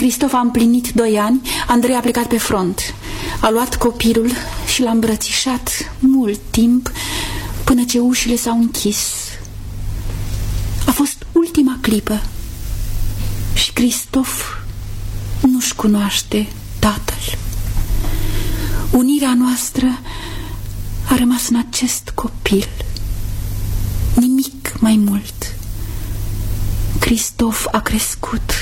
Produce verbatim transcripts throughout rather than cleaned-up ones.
Cristof a împlinit doi ani, Andrei a plecat pe front. A luat copilul și l-a îmbrățișat mult timp, până ce ușile s-au închis. A fost ultima clipă și Cristof nu-și cunoaște tatăl. Unirea noastră a rămas în acest copil. Nimic mai mult. Cristof a crescut.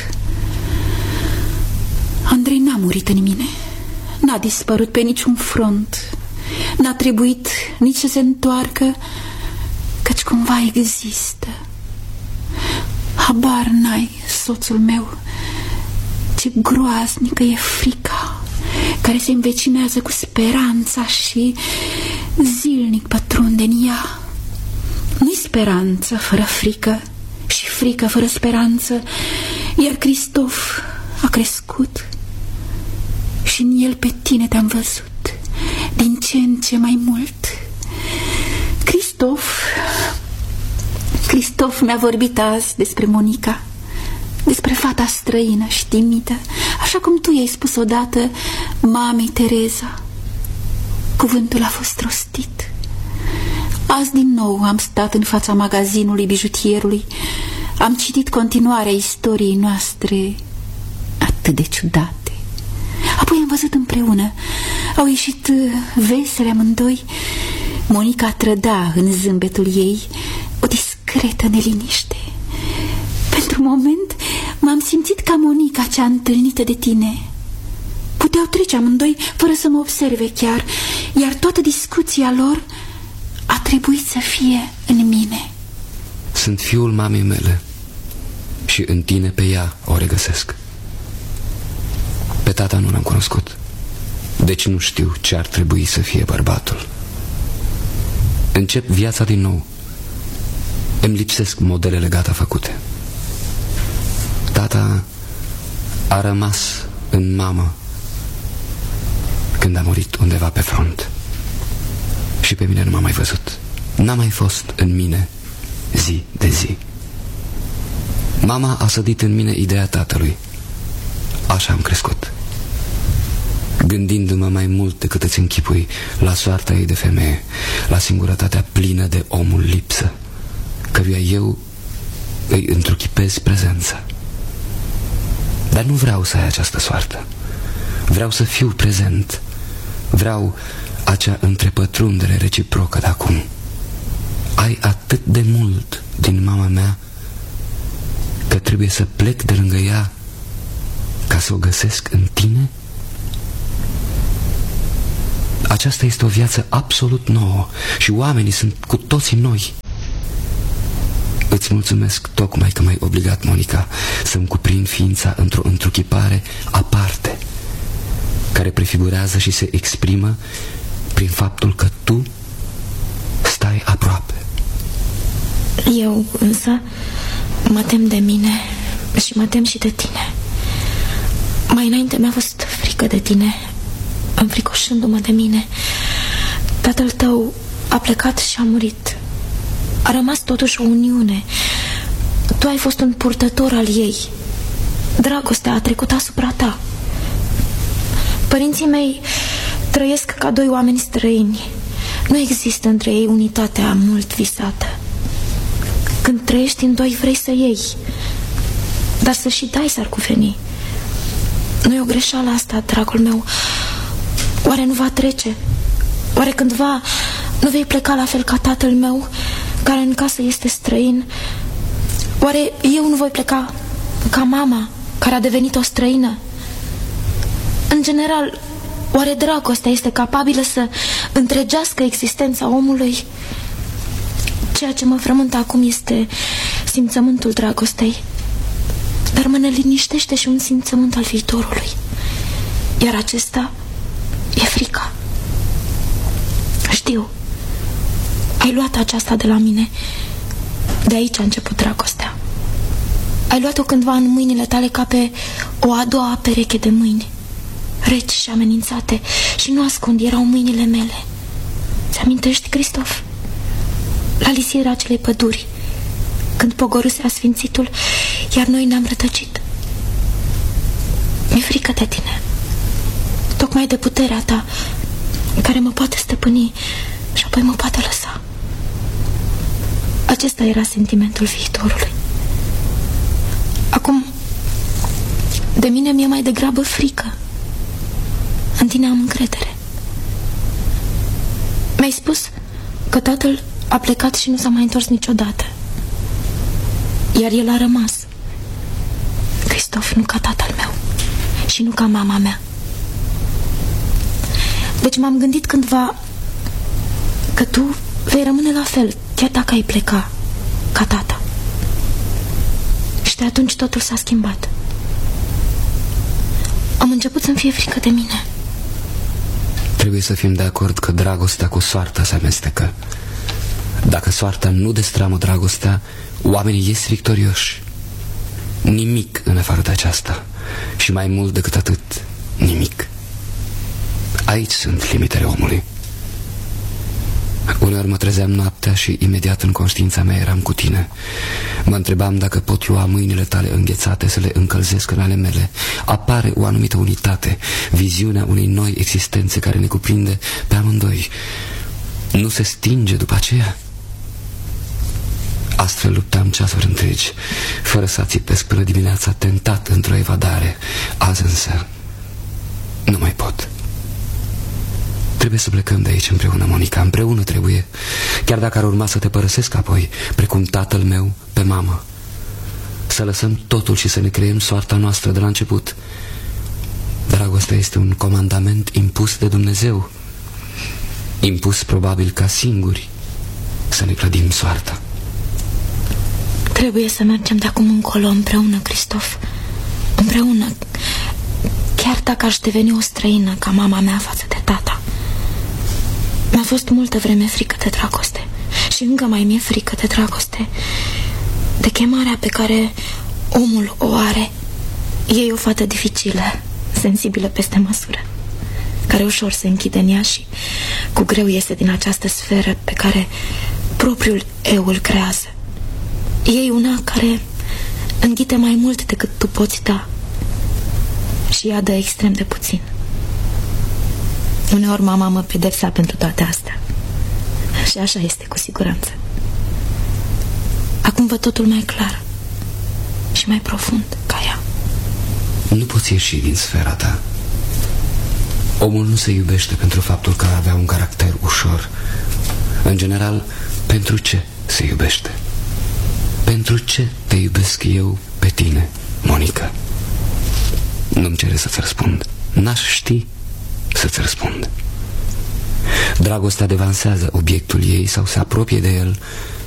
Andrei n-a murit în mine. N-a dispărut pe niciun front. N-a trebuit nici să se întoarcă, căci cumva există. Habar n-ai, soțul meu, ce groaznică e frica care se învecinează cu speranța și zilnic pătrunde în ea. Nu-i speranță fără frică și frică fără speranță, iar Cristof a crescut și în el pe tine te-am văzut, din ce în ce mai mult. Cristof, Cristof mi-a vorbit azi despre Monica, despre fata străină și timidă, așa cum tu i-ai spus odată mamei Tereza. Cuvântul a fost rostit. Azi din nou am stat în fața magazinului bijutierului, am citit continuarea istoriei noastre atât de ciudate. Apoi am văzut împreună, au ieșit vesele amândoi. Monica trăda în zâmbetul ei o discretă neliniște. Pentru moment m-am simțit ca Monica cea întâlnită de tine. Puteau trece amândoi fără să mă observe chiar, iar toată discuția lor a trebuit să fie în mine. Sunt fiul mamei mele și în tine pe ea o regăsesc. Pe tata nu l-am cunoscut, deci nu știu ce ar trebui să fie bărbatul. Încep viața din nou. Îmi lipsesc modelele gata făcute. Tata a rămas în mamă când a murit undeva pe front și pe mine nu m-a mai văzut. N-a mai fost în mine zi de zi. Mama a sădit în mine ideea tatălui. Așa am crescut, gândindu-mă mai mult decât îți închipui la soarta ei de femeie, la singurătatea plină de omul lipsă, căruia eu îi întruchipez prezența. Dar nu vreau să ai această soartă. Vreau să fiu prezent. Vreau acea întrepătrundere reciprocă de acum. Ai atât de mult din mama mea că trebuie să plec de lângă ea ca să o găsesc în tine? Aceasta este o viață absolut nouă și oamenii sunt cu toții noi. Îți mulțumesc tocmai că m-ai obligat, Monica, să-mi cuprind ființa într-o întruchipare aparte, care prefigurează și se exprimă prin faptul că tu stai aproape. Eu însă mă tem de mine și mă tem și de tine. Mai înainte mi-a fost frică de tine, înfricoșându-mă de mine. Tatăl tău a plecat și a murit. A rămas totuși o uniune. Tu ai fost un purtător al ei. Dragostea a trecut asupra ta. Părinții mei trăiesc ca doi oameni străini. Nu există între ei unitatea mult visată. Când trăiești în doi vrei să iei, dar să și dai s-ar cufeni. Nu e o greșeală asta, dragul meu. Oare nu va trece? Oare cândva nu vei pleca la fel ca tatăl meu, care în casă este străin? Oare eu nu voi pleca ca mama, care a devenit o străină? În general, oare dragostea este capabilă să întregească existența omului? Ceea ce mă frământă acum este simțământul dragostei, dar mă neliniștește și un simțământ al viitorului, iar acesta e frica. Știu, ai luat aceasta de la mine. De aici a început dragostea. Ai luat-o cândva în mâinile tale ca pe o a doua pereche de mâini, reci și amenințate, și nu ascund, erau mâinile mele. Ți-amintești, Cristof? La lisiera acelei păduri, când pogorâse asfințitul, iar noi ne-am rătăcit. Mi-e frică de tine. Tocmai de puterea ta, care mă poate stăpâni și apoi mă poate lăsa. Acesta era sentimentul viitorului. Acum, de mine mi-e mai degrabă frică. În tine am încredere. Mi-ai spus că tatăl a plecat și nu s-a mai întors niciodată. Iar el a rămas. Cristof, nu ca tatăl meu și nu ca mama mea. Deci m-am gândit cândva că tu vei rămâne la fel, chiar dacă ai pleca ca tata. Și de atunci totul s-a schimbat. Am început să-mi fie frică de mine. Trebuie să fim de acord că dragostea cu soarta se amestecă. Dacă soarta nu destramă dragostea, oamenii ies victorioși. Nimic în afară de aceasta. Și mai mult decât atât, nimic. Aici sunt limitele omului. Uneori mă trezeam noaptea și imediat în conștiința mea eram cu tine. Mă întrebam dacă pot lua mâinile tale înghețate să le încălzesc în ale mele. Apare o anumită unitate, viziunea unei noi existențe care ne cuprinde pe amândoi. Nu se stinge după aceea? Astfel luptam ceasuri întregi, fără să ațipesc până dimineața, tentat într-o evadare. Azi însă nu mai pot. Trebuie să plecăm de aici împreună, Monica. Împreună trebuie. Chiar dacă ar urma să te părăsesc apoi, precum tatăl meu pe mamă. Să lăsăm totul și să ne creăm soarta noastră de la început. Dragostea este un comandament impus de Dumnezeu, impus probabil ca singuri să ne clădim soarta. Trebuie să mergem de acum încolo împreună, Cristof. Împreună. Chiar dacă aș deveni o străină ca mama mea față de tata. Mi-a fost multă vreme frică de dragoste. Și încă mai mi-e frică de dragoste, de chemarea pe care omul o are. E o fată dificilă, sensibilă peste măsură, care ușor se închide în ea și cu greu iese din această sferă pe care propriul eu îl creează. E una care înghite mai mult decât tu poți da și ea dă extrem de puțin. Uneori mama mă pedepsea pentru toate astea. Și așa este cu siguranță. Acum văd totul mai clar și mai profund ca ea. Nu poți ieși din sfera ta. Omul nu se iubește pentru faptul că avea un caracter ușor. În general, pentru ce se iubește? Pentru ce te iubesc eu pe tine, Monica? Nu-mi cere să-ți răspund. N-aș ști să-ți răspund. Dragostea devansează obiectul ei sau se apropie de el